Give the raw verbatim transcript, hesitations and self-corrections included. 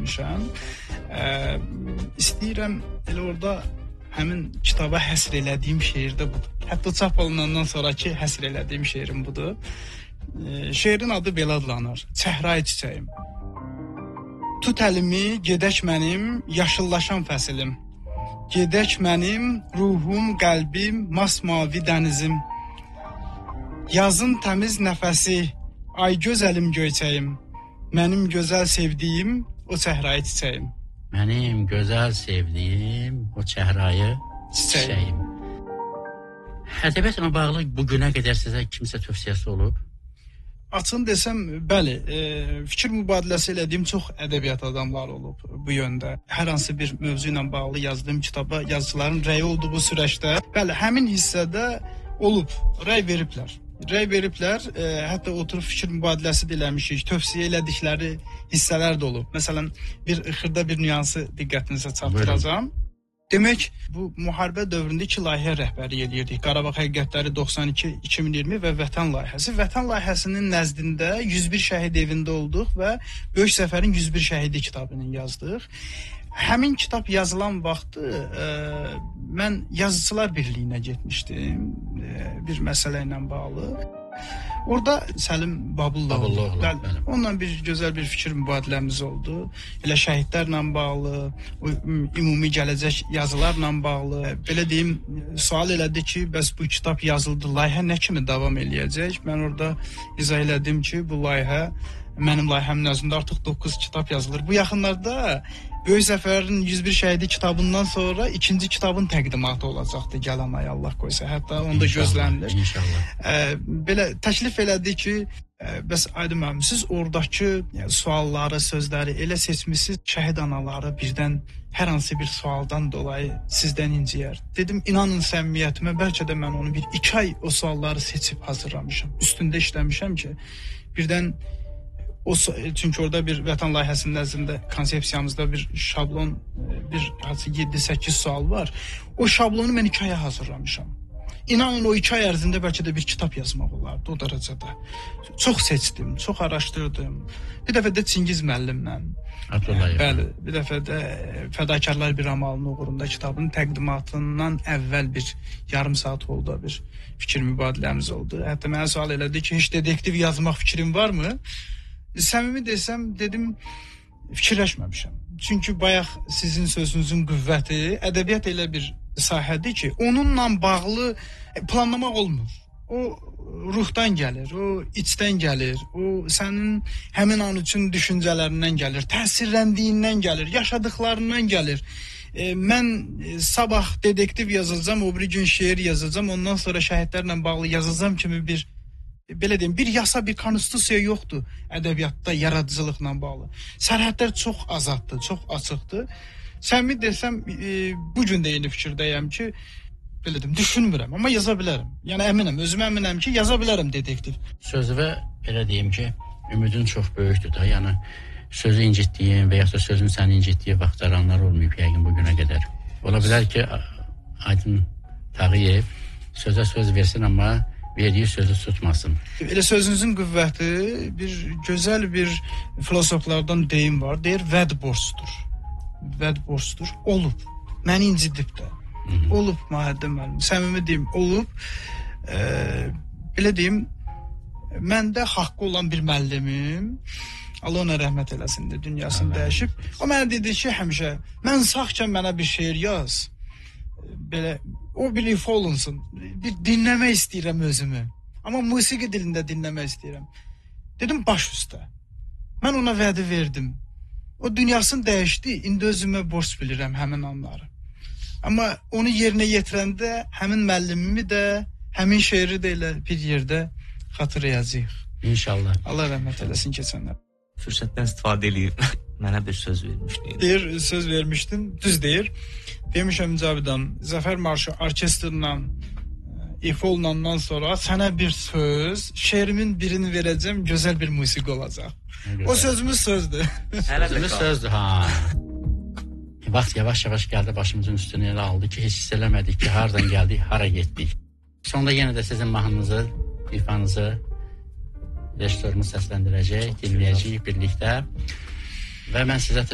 eləmişəm. Ə, istəyirəm elə orada həmin kitaba həsr elədiyim şeir də budur. Hətta çap olunandan sonraki həsr elədiyim şeirim budur. Ə, şeirin adı belə adlanır: Çəhrayı çiçəyim. Tut əlimi, gedək mənim yaşıllaşan fəsilim. Gedək mənim ruhum, qəlbim, masmavi dənizim. Yazın təmiz nəfəsi, ay gözəlim göyçəyim. Mənim gözəl sevdiyim o çəhrayı çiçəyim. Mənim gözəl sevdiyim o çəhrayı çiçəyim. Ədəbiyyatla bağlı bu günə qədər sizə kimsə tövsiyəsi olub? Açın desəm, bəli, e, fikir mübadiləsi elədiyim çox ədəbiyyat adamları olub bu yöndə. Hər hansı bir mövzu ilə bağlı yazdığım kitaba yazıçıların rəyi olduğu süreçdə, bəli, həmin hissədə olub, rəy veriblər. Rəy veriblər, e, hətta oturub fikir mübadiləsi də eləmişik, tövsiyə elədikləri hissələr də olub. Məsələn, bir xırda bir nüansı diqqətinizə çatdıracağam. Demək, bu müharibə dövründə iki layihə rəhbəri edirdik. Qarabağ həqiqətləri doxsan iki iki min iyirmi və Vətən layihəsi. Vətən layihəsinin nəzdində yüz bir şəhid evində olduq və Böyük Zəfərin yüz bir şəhidi kitabını yazdıq. Həmin kitab yazılan vaxtı e, mən Yazıçılar Birliyinə getmişdim, e, bir məsələ ilə bağlı. Orada Səlim Babullov, onunla bir gözəl bir fikir mübadiləmiz oldu. Elə şəhidlərlə bağlı, o ümumi gələcək yazılarla bağlı. Belə deyim, sual elədi ki, bəs bu kitab yazıldı, layihə nə kimi davam eləyəcək? Mən orada izah elədim ki, bu layihə mənim layihəmin ərzində artıq doqquz kitab yazılır. Bu yaxınlarda Böyük Zəfərin yüz bir şəhidi kitabından sonra ikinci kitabın təqdimatı olacaqdı gələn ay, Allah qoysa. Hətta onda gözlənilir. İnşallah. Ə, belə təklif elədi ki, ə, bəs Aydın müəllim, siz oradakı yəni, sualları, sözləri elə seçmisiniz, şəhid anaları birdən hər hansı bir sualdan dolayı sizdən inciyər. Dedim, inanın səmimiyyətimə, bəlkə də mən onu bir iki ay o sualları seçib hazırlamışam. Üstündə işləmişəm ki, birdən o, çünki orada bir Vətən layihəsinin nəzdində konsepsiyamızda bir şablon, bir yeddi səkkiz sual var. O şablonu mən iki aya hazırlamışam. İnanın o iki ay ərzində bəlkə də bir kitab yazmaq olardı o dərəcədə. Çox seçdim, çox araşdırdım. Bir dəfə də Çingiz müəllimlə. Bəli, bir dəfə də Fədakarlar bir amalının uğrunda kitabın təqdimatından əvvəl bir yarım saat oldu bir fikir mübadiləmiz oldu. Hətta mənə sual elədi ki, heç detektiv yazmaq fikrin varmı? Səmimi desəm, dedim, fikirləşməmişəm. Çünki bayaq sizin sözünüzün qüvvəti, ədəbiyyat elə bir sahədir ki, onunla bağlı planlamaq olmur. O ruhdan gəlir, o içdən gəlir, o sənin həmin an üçün düşüncələrindən gəlir, təsirləndiyindən gəlir, yaşadıqlarından gəlir. E, mən sabah detektiv yazacağam, o bir gün şeir yazacağam, ondan sonra şəhidlərlə bağlı yazacağam kimi bir belə deyim, bir yasa, bir konstitusiya yoxdur ədəbiyyatda yaradıcılıqla bağlı. Sərhədlər çox azaddır, çox açıqdır. Səmimi desəm, e, bu gün də yeni fikirdəyəm ki, belə deyim, düşünmürəm, amma yaza bilərəm. Yəni əminəm, özümə əminəm ki, yaza bilərəm detektiv. Sözü elə deyim ki, ümidin çox böyükdür da, yəni sözü incitdiyin və ya da sözün səni incitdiyi vaxtlar olmayıb yəqin bu günə qədər. Ola bilər ki, Aydın Tağıyev sözə söz versin, amma verdiyi sözü tutmasın. Elə sözünüzün qüvvəti, bir gözəl bir filosoflardan deyim var, deyir, vəd borcdur. Vəd borcdur, olub. Məni incidib də. Hı -hı. Olub, Mahəddin müəllim, səmimi deyim, olub. E, belə deyim, məndə haqqı olan bir müəllimim, Allah ona rəhmət eləsin də, dünyasını Amin. Dəyişib. O mənə dedi ki, həmişə, mən sağkən mənə bir şeir yaz. Belə, o bir ifa olunsun. Bir dinləmək istəyirəm özümü. Amma musiqi dilində dinləmək istəyirəm. Dedim, baş üstə. Mən ona vədi verdim. O dünyasını dəyişdi, indi özümə borc bilirəm həmin anları. Amma onu yerinə yetirəndə həmin müəllimimi də, həmin şeiri də elə bir yerdə xatırlayacağıq. İnşallah. Allah rəhmət eləsin keçənlər. Fürsətdən istifadə eləyib. Mənə bir söz vermişdin. Deyir, söz vermişdin, düz deyir. Demişəm Cavidan, Zəfər marşı orkestrla ifa olunandan sonra sənə bir söz, şeirimin birini verəcəm, gözəl bir musiqi olacaq. O sözümüz sözdür. Sözümüz sözdür, ha. Vaxt yavaş-yavaş gəldi başımızın üstünə elə aldı ki, heç hiss eləmədik ki, hardan gəldik, hara getdik. Sonda yenə də sizin mahnınızı, ifanızı rejissorumuz səsləndirəcək, dinləyəcəyik birlikdə və mən sizə